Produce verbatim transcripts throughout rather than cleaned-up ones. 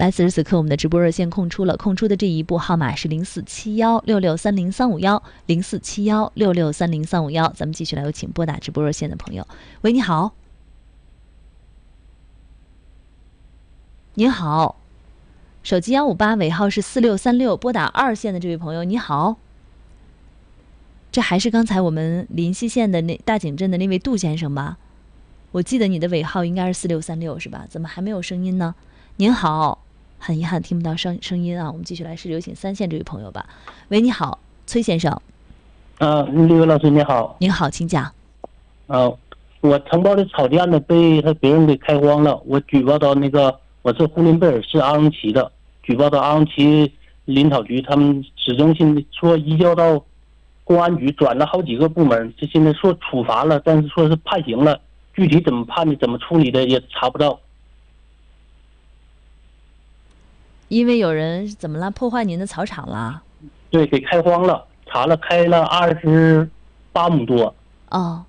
来，此时此刻我们的直播热线空出了，空出的这一部号码是零四七幺六六三零三五幺，零四七幺六六三零三五幺。咱们继续来有请拨打直播热线的朋友。喂，你好。您好，手机幺五八尾号是四六三六，拨打二线的这位朋友，你好。这还是刚才我们临溪县的那大井镇的那位杜先生吧？我记得你的尾号应该是四六三六是吧？怎么还没有声音呢？您好，很遗憾听不到声声音啊，我们继续来是有请三线这位朋友吧。喂，你好，崔先生。 啊，李伟老师你好。 您好，请讲。 啊，我承包的草地案呢被他别人给开荒了，我举报到那个我是呼伦贝尔市阿荣旗的，举报到阿荣旗林草局，他们市中心说移交到公安局，转了好几个部门，这现在说处罚了，但是说是判刑了，具体怎么判的怎么处理的也查不到。 因为有人怎么了？破坏您的草场了？ 对，给开荒了，查了开了二十八亩多。 哦。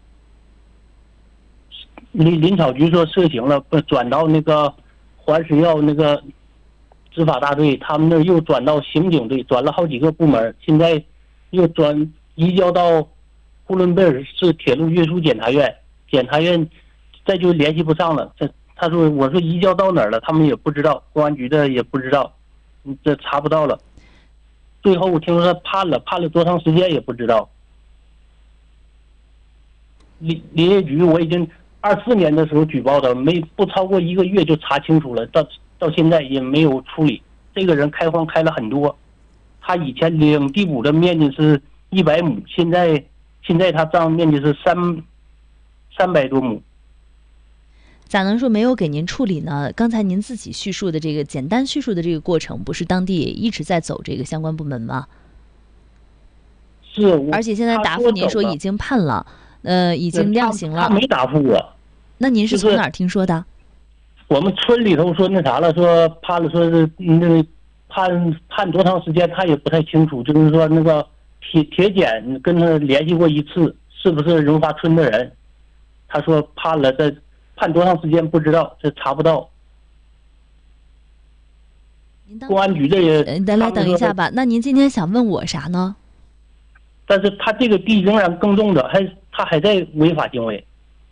林林草局说涉刑了，不转到那个环水药那个执法大队，他们那又转到刑警队，转了好几个部门，现在又转移交到呼伦贝尔市铁路运输检察院，检察院再就联系不上了。这他说我说移交到哪儿了，他们也不知道，公安局的也不知道，这查不到了。最后我听说他判了，判了多长时间也不知道。林林业局我已经二四年的时候举报的，没不超过一个月就查清楚了，到到现在也没有处理。这个人开荒开了很多，他以前领地补的面积是一百亩，现在现在他账面积是三三百多亩。 咋能说没有给您处理呢？刚才您自己叙述的这个简单叙述的这个过程，不是当地也一直在走这个相关部门吗？ 是， 而且现在答复您说已经判了，呃，已经量刑了。 他没答复我。 那您是从哪儿听说的？ 我们村里头说那啥了，说判了，说是那判判多长时间，他也不太清楚。就是说那个铁铁检跟他联系过一次，是不是荣发村的人？他说判了，这判多长时间不知道，这查不到。公安局的也， 咱来等一下吧。那您今天想问我啥呢？ 但是他这个地仍然耕种着，还他还在违法行为。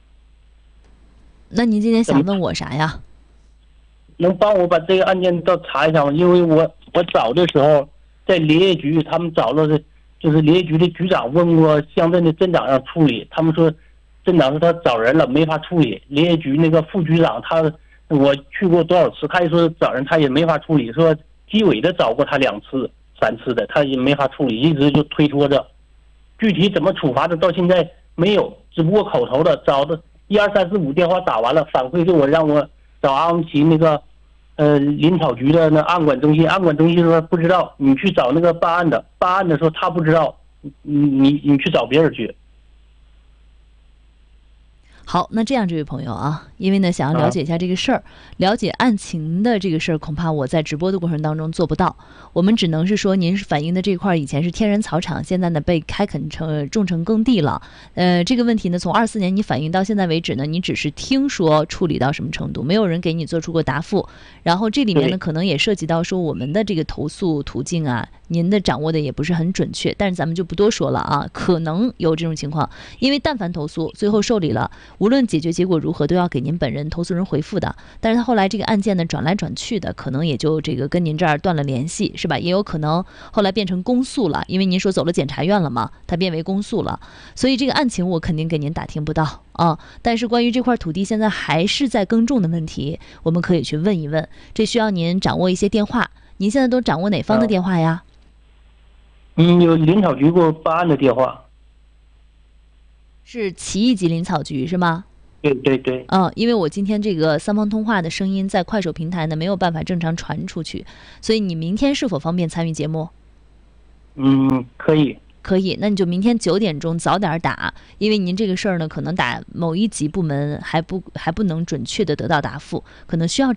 那您今天想问我啥呀？ 能帮我把这个案件到查一下吗？因为我我找的时候在林业局，他们找了是就是林业局的局长问过乡镇的镇长让处理，他们说镇长说他找人了没法处理。林业局那个副局长他我去过多少次，他也说找人他也没法处理，说纪委的找过他两次三次的，他也没法处理，一直就推脱着。具体怎么处罚的到现在没有，只不过口头的找的一二三四五电话打完了，反馈给我让我找阿荣旗那个呃林草局的那案管中心，案管中心说不知道，你去找那个办案的，办案的说他不知道，你你你去找别人去。 好，那这样，这位朋友啊，因为呢想要了解一下这个事儿、啊，了解案情的这个事儿，恐怕我在直播的过程当中做不到。我们只能是说，您是反映的这块以前是天然草场，现在呢被开垦成种成耕地了。呃，这个问题呢，从二四年你反映到现在为止呢，你只是听说处理到什么程度，没有人给你做出过答复。然后这里面呢，可能也涉及到说我们的这个投诉途径啊，您的掌握的也不是很准确，但是咱们就不多说了啊，可能有这种情况，因为但凡投诉最后受理了，无论解决结果如何，都要给您本人投诉人回复的。但是他后来这个案件呢转来转去的，可能也就这个跟您这儿断了联系，是吧？也有可能后来变成公诉了，因为您说走了检察院了嘛，它变为公诉了，所以这个案情我肯定给您打听不到啊。但是关于这块土地现在还是在耕种的问题，我们可以去问一问，这需要您掌握一些电话。您现在都掌握哪方的电话呀？ 嗯，有林草局给我办案的电话。 是旗义吉林草局是吗？ 对对对。 嗯，因为我今天这个三方通话的声音在快手平台呢没有办法正常传出去，所以你明天是否方便参与节目？ 嗯，可以。 可以，那你就明天九点钟早点打，因为您这个事儿呢，可能打某一级部门还不还不能准确的得到答复，可能需要